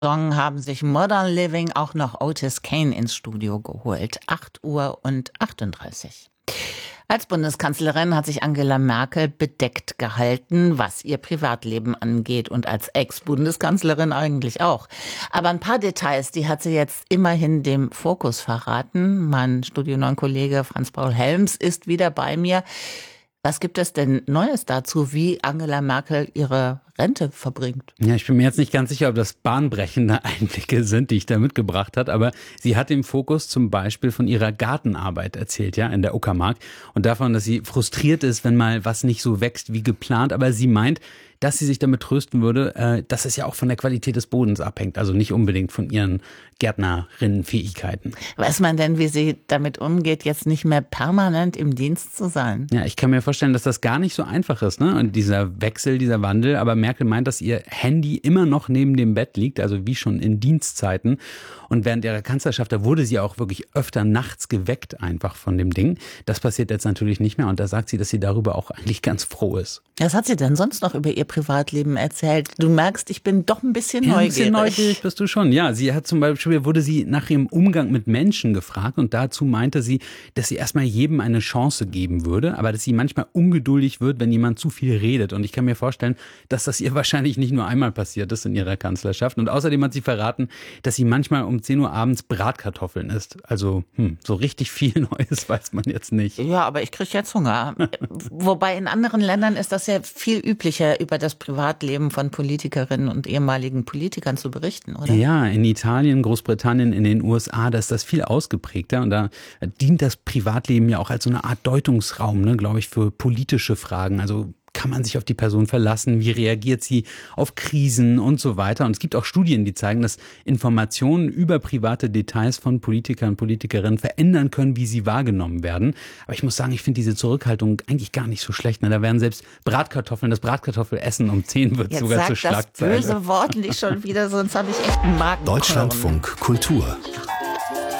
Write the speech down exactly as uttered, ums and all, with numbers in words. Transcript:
Song haben sich Modern Living auch noch Otis Kane ins Studio geholt. acht Uhr und achtunddreißig. Als Bundeskanzlerin hat sich Angela Merkel bedeckt gehalten, was ihr Privatleben angeht, und als Ex-Bundeskanzlerin eigentlich auch. Aber ein paar Details, die hat sie jetzt immerhin dem Fokus verraten. Mein Studio neun Kollege Franz-Paul Helms ist wieder bei mir. Was gibt es denn Neues dazu, wie Angela Merkel ihre Rente verbringt? Ja, ich bin mir jetzt nicht ganz sicher, ob das bahnbrechende Einblicke sind, die ich da mitgebracht habe, aber sie hat im Fokus zum Beispiel von ihrer Gartenarbeit erzählt, ja, in der Uckermark, und davon, dass sie frustriert ist, wenn mal was nicht so wächst wie geplant, aber sie meint, dass sie sich damit trösten würde, äh, dass es ja auch von der Qualität des Bodens abhängt, also nicht unbedingt von ihren Gärtnerinnenfähigkeiten. Weiß man denn, wie sie damit umgeht, jetzt nicht mehr permanent im Dienst zu sein? Ja, ich kann mir vorstellen, dass das gar nicht so einfach ist, ne? Und dieser Wechsel, dieser Wandel, aber Merkel meint, dass ihr Handy immer noch neben dem Bett liegt, also wie schon in Dienstzeiten. Und während ihrer Kanzlerschaft, da wurde sie auch wirklich öfter nachts geweckt einfach von dem Ding. Das passiert jetzt natürlich nicht mehr, und da sagt sie, dass sie darüber auch eigentlich ganz froh ist. Was hat sie denn sonst noch über ihr Privatleben erzählt? Du merkst, ich bin doch ein bisschen ja, neugierig. Ein bisschen neugierig bist du schon. Ja, sie hat zum Beispiel, wurde sie nach ihrem Umgang mit Menschen gefragt, und dazu meinte sie, dass sie erstmal jedem eine Chance geben würde, aber dass sie manchmal ungeduldig wird, wenn jemand zu viel redet. Und ich kann mir vorstellen, dass das ihr wahrscheinlich nicht nur einmal passiert ist in ihrer Kanzlerschaft. Und außerdem hat sie verraten, dass sie manchmal um zehn Uhr abends Bratkartoffeln isst. Also hm, so richtig viel Neues weiß man jetzt nicht. Ja, aber ich kriege jetzt Hunger. Wobei in anderen Ländern ist das ja viel üblicher, über das Privatleben von Politikerinnen und ehemaligen Politikern zu berichten, oder? Ja, in Italien, Großbritannien, in den U S A, da ist das viel ausgeprägter. Und da dient das Privatleben ja auch als so eine Art Deutungsraum, ne, glaube ich, für politische Fragen. Also kann man sich auf die Person verlassen? Wie reagiert sie auf Krisen und so weiter? Und es gibt auch Studien, die zeigen, dass Informationen über private Details von Politikern und Politikerinnen verändern können, wie sie wahrgenommen werden. Aber ich muss sagen, ich finde diese Zurückhaltung eigentlich gar nicht so schlecht. Da werden selbst Bratkartoffeln, das Bratkartoffelessen um zehn wird Jetzt sogar sag zur Schlagzeile. Das böse Wort nicht schon wieder, sonst habe ich echt einen Magen. Deutschlandfunk Kultur.